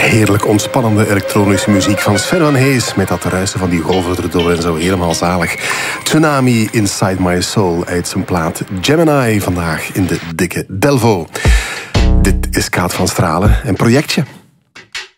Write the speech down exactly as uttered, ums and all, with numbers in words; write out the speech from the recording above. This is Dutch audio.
Heerlijk ontspannende elektronische muziek van Sven van Hees met dat ruisen van die golven erdoor en zo, helemaal zalig. Tsunami Inside My Soul uit zijn plaat Gemini, vandaag in de dikke Delvo. Dit is Kaat van Stralen, een projectje.